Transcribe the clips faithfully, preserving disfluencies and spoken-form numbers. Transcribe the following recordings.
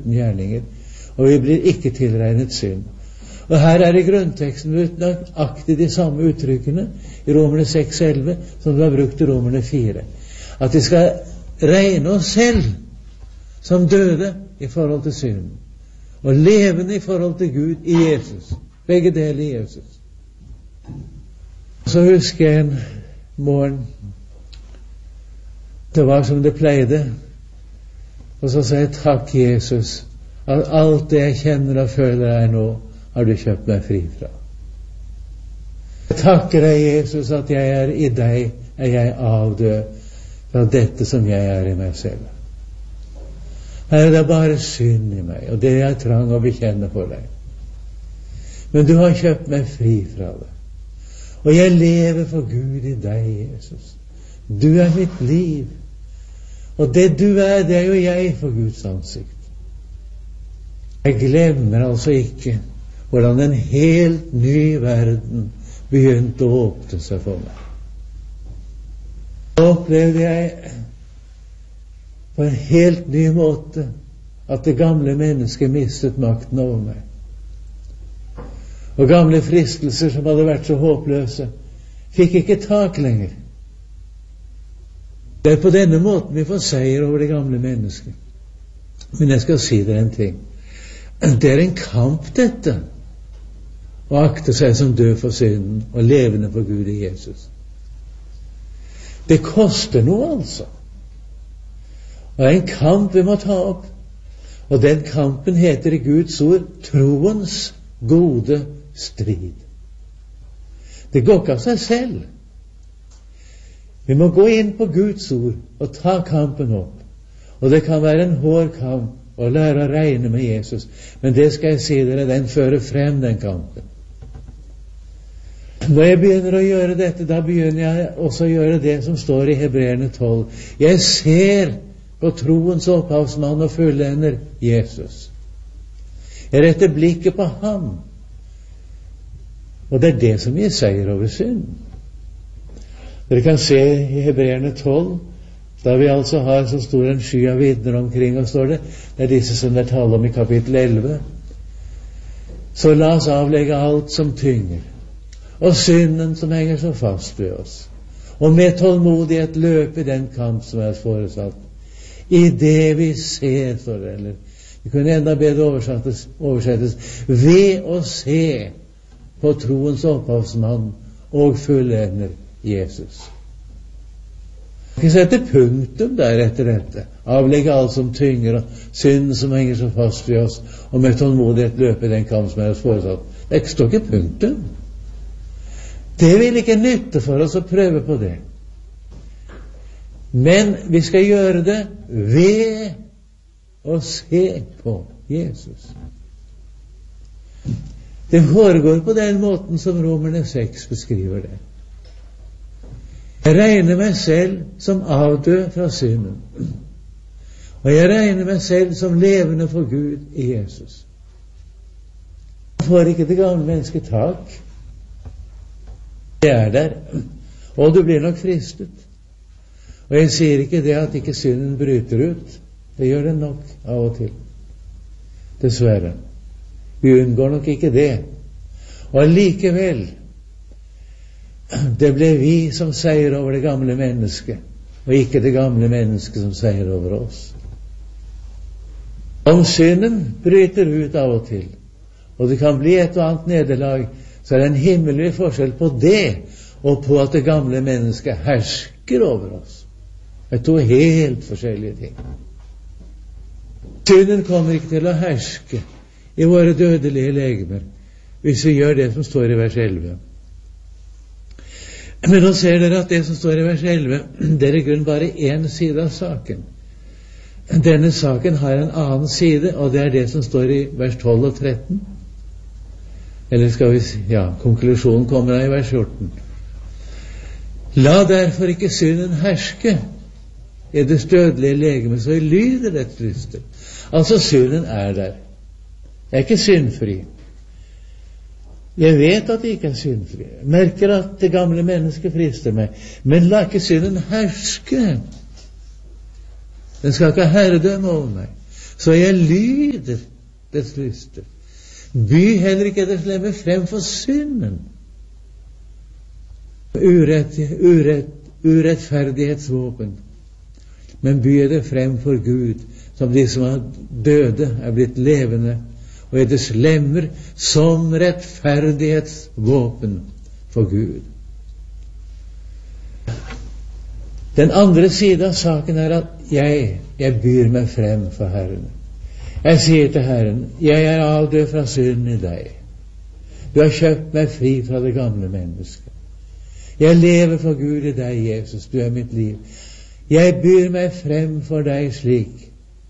uten gjerninger, og vi blir ikke tilregnet synd. Og her er i grunnteksten nøyaktig de samme uttrykkene i Romerne seks elleve som det var brukt i Romerne fire. At vi skal regne oss selv som døde i forhold til synden, og levende i forhold til Gud i Jesus. Begge deler i Jesus. Så husker jeg en morgen, det var som det pleide, og så sa jeg takk Jesus, at alt det jeg kjenner og føler her nå, har du kjøpt meg fri fra. Jeg takker deg Jesus at jeg er i deg, er jeg avdød fra dette som jeg er i meg selv. Her er det bare synd i meg, og det jeg trang å bekjenne for deg. Men du har kjøpt meg fri fra det. Og jeg lever for Gud i deg, Jesus. Du er mitt liv. Og det du er, det er jo jeg for Guds ansikt. Jeg glemmer altså ikke hvordan en helt ny verden begynte å åpne seg for meg. Da opplevde jeg på en helt ny måte at det gamle mennesket mistet makten over meg. Og gamle fristelser som hadde vært så håpløse, fikk ikke tak lenger. Det er på denne måten vi får seier over det gamle mennesket. Men jeg skal si dere en ting. Det er en kamp, dette, å akte seg som død for synden og levende for Gud i Jesus. Det koster noe, altså. Og det er en kamp vi må ta opp. Og den kampen heter i Guds ord troens gode strid. Det går ikke av seg selv. Vi må gå inn på Guds ord og ta kampen opp. Og det kan være en hård kamp å lære å regne med Jesus, men det skal jeg si dere, den fører frem den kampen. Når jeg begynner å gjøre dette, da begynner jeg også å gjøre det som står i Hebreerne tolv. Jeg ser på troens opphavsmann og fullender, Jesus. Jeg retter blikket på ham. Og det er det som gir seier over synd. Dere kan se i Hebreerne tolv, da vi altså har så stor en sky av vitner omkring oss, står det, det er disse som det er tale om i kapittel elleve. Så la oss avlegge alt som tynger, og synden som henger så fast ved oss, og med tålmodighet løpe den kamp som er foresatt. I det vi ser, står det, eller det kunne enda bedre oversettes, oversettes ved å se på troens opphavsmann og fullender Jesus. Vi setter punktum der etter dette. Avlegge alt som tynger, og synden som henger så fast ved oss, og med tålmodighet løpe den kamp som er oss foresatt. Det står ikke punktum. Det vil ikke nytte for oss å prøve på det. Men vi skal gjøre det ved å se på Jesus. Det foregår på den måten som Romerne seks beskriver det. Jeg regner meg selv som avdød fra synden. Og jeg regner meg selv som levende for Gud i Jesus. Jeg får ikke det gamle mennesket tak. Det er der, og du blir nok fristet. Og jeg sier ikke det at ikke synden bryter ut. Det gjør den nok av og til. Dessverre. Vi unngår nok ikke det. Og likevel, det ble vi som seier over det gamle mennesket, og ikke det gamle mennesket som seier over oss. Om synden bryter ut av og til, og det kan bli et og annet nederlag, så er det en himmelig forskjell på det og på at det gamle mennesket hersker over oss. Det er to helt forskjellige ting. Synden kommer ikke til å herske i våre dødelige legemer hvis vi gjør det som står i vers elleve. Men nå ser dere at det som står i vers elleve, det er i grunn bare én side av saken. Denne saken har en annen side, og det er det som står i vers tolv og tretten. Eller skal vi si, ja, konklusjonen kommer da i vers fjorten. La derfor ikke synden herske i det dødelige legeme, så lyder det lyster. Altså, synden er der. Jeg er ikke syndfri. Jeg vet at jeg ikke er syndfri. Jeg merker at det gamle mennesket frister meg. Men la ikke synden herske. Den skal ikke ha herredømme over meg. så jeg lyder dets lyster. By heller ikke dets lemmer frem for synden. Urett, urett, urettferdighetsvåpen. Men by det frem for Gud, som de som er døde er blitt levende, og i dets lemmer som rettferdighetsvåpen for Gud. Den andre siden av saken er at jeg, jeg byr meg frem for Herren. Jeg sier til Herren, jeg er avdød fra synden i deg. Du har kjøpt meg fri fra det gamle mennesket. Jeg lever for Gud i deg, Jesus, du er mitt liv. Jeg byr meg frem for deg slik.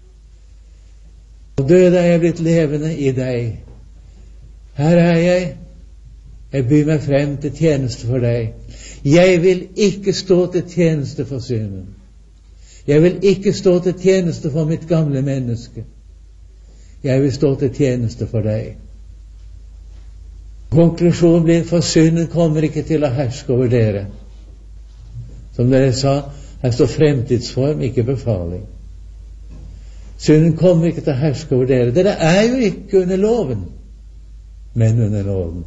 Og død er jeg blitt levende i deg. Her er jeg. Jeg byr meg frem til tjeneste for deg. Jeg vil ikke stå til tjeneste for synden. Jeg vil ikke stå til tjeneste for mitt gamle menneske. Jeg vil stå til tjeneste for deg. Konklusjonen blir, for synden kommer ikke til å herske over dere. Som dere sa, her står fremtidsform, ikke befaling. Synden kommer ikke til å herske over dere. Dere er jo ikke under loven, men under loven.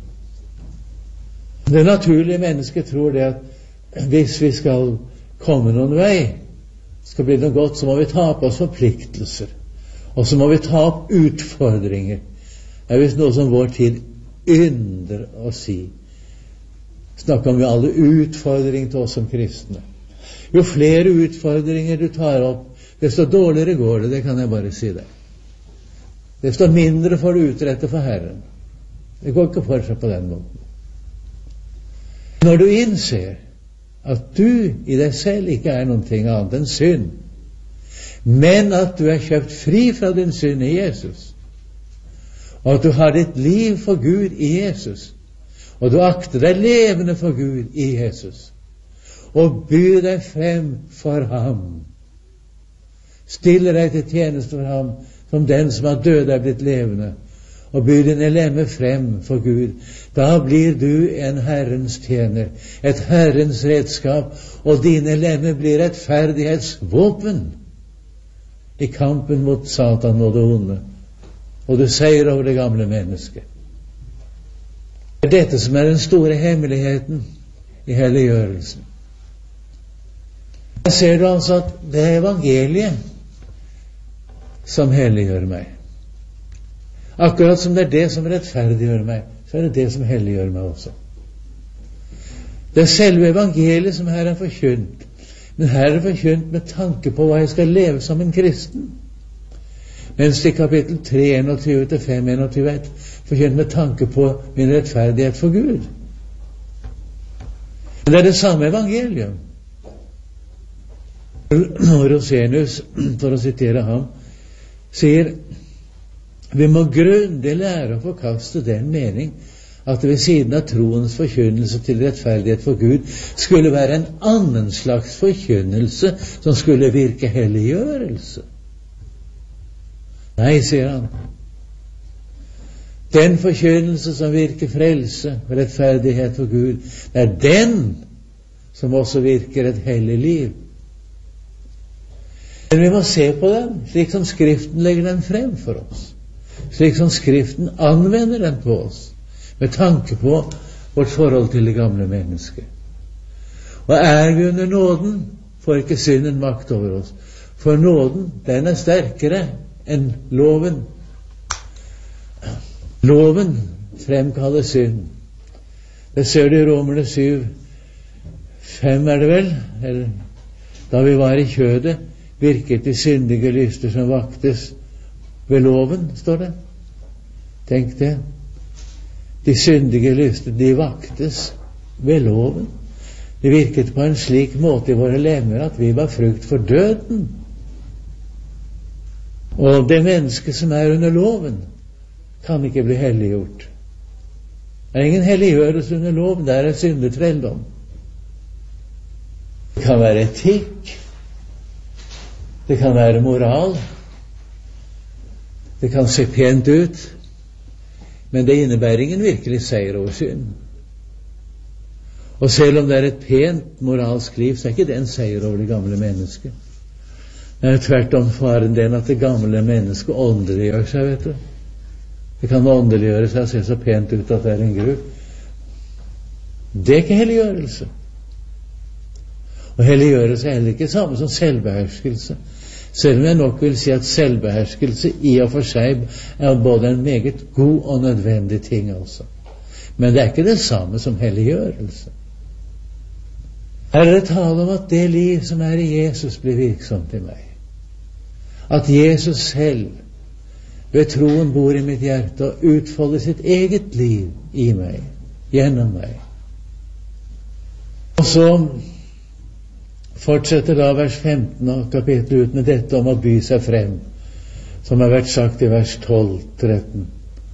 Det naturlige mennesket tror det at hvis vi skal komme noen vei, skal bli noe godt, så må vi ta på oss forpliktelser. Og så må vi ta opp utfordringer. Det er visst noe som vår tid ynder å si. Snakker om alle utfordringer til oss som kristne. Jo flere utfordringer du tar opp, desto dårligere går det, det kan jeg bare si deg. Desto mindre får du utrette for Herren. Det går ikke for seg på den måten. Når du innser at du i deg selv ikke er noe annet enn synd, men at du er kjøpt fri fra din synd i Jesus, og at du har ditt liv for Gud i Jesus, og du akter deg levende for Gud i Jesus, og byr deg frem for ham, stiller deg til tjeneste for ham, som den som har død er blitt levende, og byr dine lemmer frem for Gud, da blir du en Herrens tjener, et Herrens redskap, og dine lemmer blir rettferdighetsvåpen i kampen mot Satan og det onde, og du seier over det gamle mennesket. Det er dette som er den store hemmeligheten i helliggjørelsen. Jeg ser du altså at det er evangeliet som helliggjør meg. Akkurat som det er det som rettferdiggjør meg, så er det det som helliggjør meg også. Det er selve evangeliet som her er forkynt, men her er det forkynt med tanke på hva jeg skal leve som en kristen. Mens i kapittel tre, enogtyve til fem, enogtyve er forkynt med tanke på min rettferdighet for Gud. Men det er det samme evangelium. Rosenius, for å sitere ham, sier vi må grundig lære å forkaste den mening at det ved siden av troens forkynnelse til rettferdighet for Gud skulle være en annen slags forkynnelse som skulle virke helliggjørelse. Nei, sier han. Den forkynnelse som virker frelse og rettferdighet for Gud, det er den som også virker et hellig liv. Men vi må se på den slik som Skriften legger den frem for oss, slik som Skriften anvender den på oss, med tanke på vårt forhold til det gamle mennesket. Og er vi under nåden, får ikke synden makt over oss. For nåden, den er sterkere enn loven. Loven fremkaller synd. Det ser du i Romerne syv, fem er det vel, eller, da vi var i kjødet, virket de syndige lyster som vaktes ved loven, står det. Tenk det. De syndige lyster, de vaktes ved loven. Det virket på en slik måte i våre lemmer at vi var frukt for døden. Og det mennesket som er under loven, kan ikke bli helliggjort. Det er ingen helliggjørelse under loven, det er syndetrelldom. Det kan være etikk, det kan være moral, det kan se pent ut, men det innebærer ingen virkelig seier over synd. Og selv om det er et pent moralsk liv, så er ikke det en seier over det gamle mennesket. Det er tvert om faren den at det gamle mennesket åndeliggjør seg, vet du. Det kan åndeliggjøre seg og se så pent ut at det er en gru. Det er ikke helliggjørelse. Og helliggjørelse er heller ikke samme som selvbeherskelse. Selv om jeg nok vil si at selvbeherskelse i og for seg er både en meget god og nødvendig ting altså. Men det er ikke det samme som helliggjørelse. Her er det tale om at det liv som er i Jesus blir virksomt i meg. At Jesus selv ved troen bor i mitt hjerte og utfolder sitt eget liv i meg, gjennom meg. Og så fortsetter da vers femten av kapittelet ut med dette om å by seg frem, som har vært sagt i vers tolv tretten.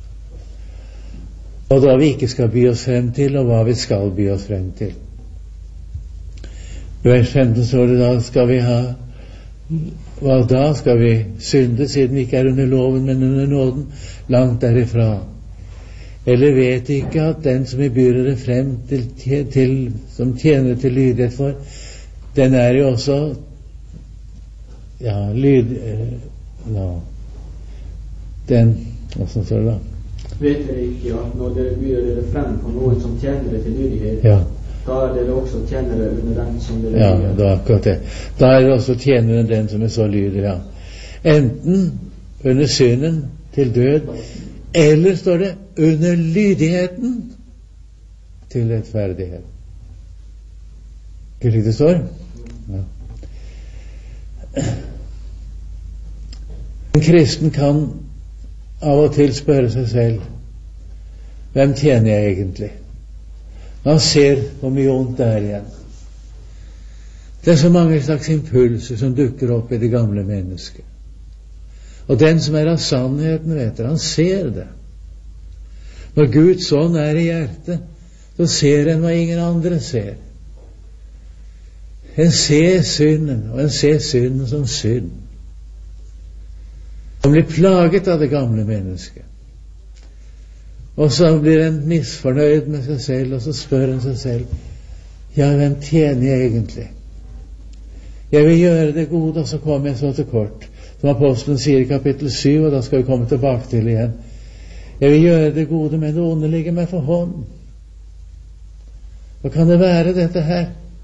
Og da vi ikke skal by oss frem til, og hva vi skal by oss frem til. I vers femten står det da skal vi ha hva da skal vi synde siden vi ikke er under loven, men under nåden, langt derifra. Eller vet ikke at den som vi byr dere frem til, til, som tjener til lydighet for, den er jo også ja, lyd eh, no. den hvordan står det da? Vet dere ikke at når dere byr dere frem på noen som tjener dere til lydighet, ja. Da er dere også tjenere under den som dere ja, lyder. Ja, det er akkurat det. Da er det også tjenere den som er så lyder, ja. Enten under synden til død, eller står det under lydigheten til rettferdighet. Ikke slik det står? Ja. En kristen kan av og til spørre seg selv, hvem tjener jeg egentlig? Når han ser hvor mye ondt det er igjen. Det er så mange slags impulser som dukker opp i det gamle mennesket. Og den som er av sannheten, vet du, han ser det. Når Guds ånd er i hjertet, så ser en hva ingen andre ser. En ser synden, og en ser synden som synd. Han blir plaget av det gamle mennesket. Og så blir en misfornøyd med seg selv, og så spør en seg selv, ja, hvem tjener jeg egentlig? Jeg vil gjøre det gode, og så kommer jeg så til kort. Som apostelen sier i kapittel syv, og da skal vi komme tilbake til igjen. Jeg vil gjøre det gode, men det onde ligger meg for hånd. Hva kan det være dette her?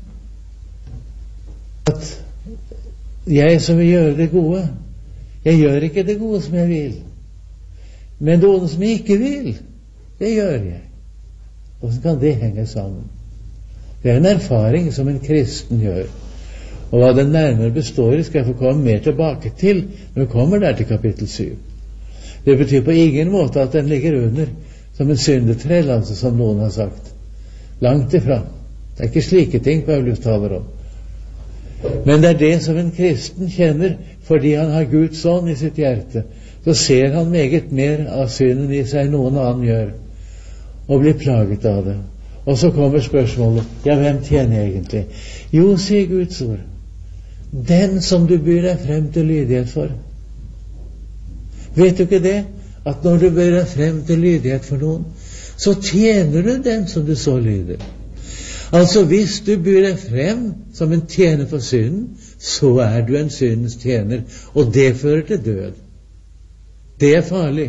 At jeg som vil gjøre det gode, jeg gjør ikke det gode som jeg vil, men det onde som jeg ikke vil, det gjør jeg. Hvordan kan det henge sammen? Det er en erfaring som en kristen gjør. Og hva den nærmere består i, skal jeg få komme mer tilbake til når vi kommer der til kapittel syv. Det betyr på ingen måte at den ligger under som en syndetrell, altså, som noen har sagt. Langt ifra. Det er ikke slike ting Paulus taler om. Men det er det som en kristen kjenner, fordi han har Guds ånd i sitt hjerte. Så ser han meget mer av synden i seg enn noen annen gjør, og blir plaget av det. Og så kommer spørsmålet, ja, hvem tjener jeg egentlig? Jo, sier Guds ord, den som du byr deg frem til lydighet for. Vet du ikke det? At når du byr deg frem til lydighet for noen, så tjener du den som du så lyder. Altså, hvis du byr deg frem som en tjener for synden, så er du en syndens tjener, og det fører til død. Det er farlig.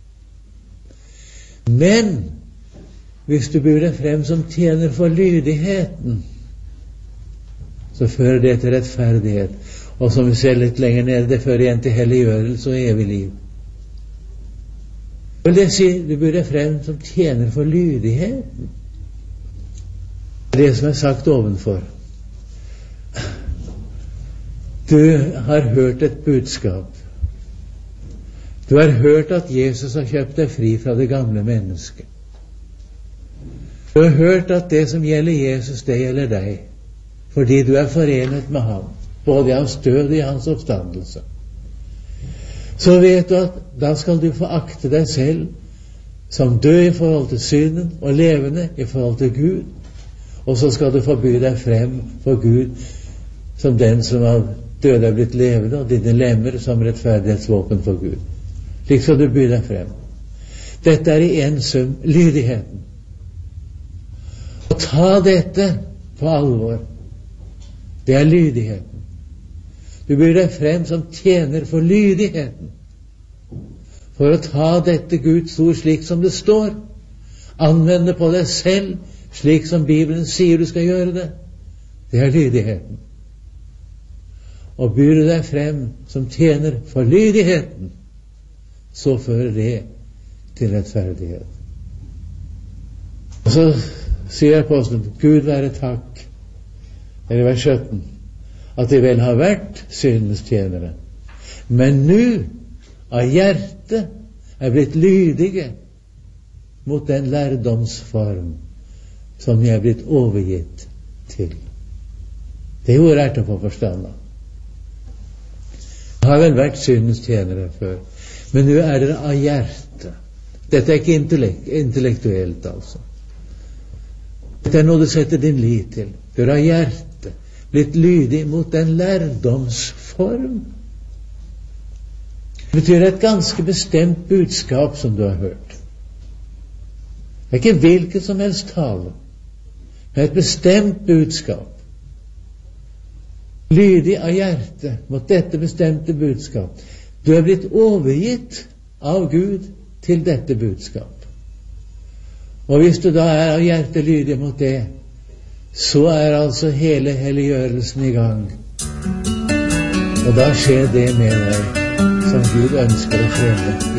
Men hvis du byr deg frem som tjener for lydigheten, så fører det til rettferdighet. Og som vi ser litt lenger nede, det fører igjen til helliggjørelse og evig liv. Vil det si, du byr deg frem som tjener for lydigheten. Det som er sagt ovenfor. Du har hørt et budskap. Du har hørt at Jesus har kjøpt deg fri fra det gamle mennesket. Du har hørt at det som gjelder Jesus, det gjelder deg, fordi du er forenet med ham, både i hans død og i hans oppstandelse. Så vet du at da skal du få akte deg selv som død i forhold til synden og levende i forhold til Gud, og så skal du forby deg frem for Gud som den som av døde er blitt levende, og dine lemmer som rettferdighetsvåpen for Gud. Slik skal du by deg frem. Dette er i en sum lydigheten. Og ta dette på alvor. Det er lydigheten. Du byr deg frem som tjener for lydigheten, for å ta dette Guds ord slik som det står, anvende på deg selv slik som Bibelen sier du skal gjøre det. Det er lydigheten. Og byr du deg frem som tjener for lydigheten, så fører det til rettferdighet. Og så sier apostelen, Gud være takk, eller vers sytten, at de vel har vært syndens tjenere, men nå av hjertet er blitt lydige mot den lærdomsform som de er blitt overgitt til. Det er jo rett å få forstand av. Har vel vært syndens tjenere før, men nå er det av hjertet. Dette er ikke intellekt, intellektuelt, altså. Dette er noe du setter din lit til. Du er av hjertet blitt lydig mot den lærdomsform. Det betyr et ganske bestemt budskap som du har hørt. Det er ikke hvilket som helst tale, men et bestemt budskap. Lydig av hjertet mot dette bestemte budskap. Du er blitt overgitt av Gud til dette budskap. Og hvis du da er av hjertet lydig mot det, så er altså hele helliggjørelsen i gang. Og da skjer det med deg som Gud ønsker å fremme.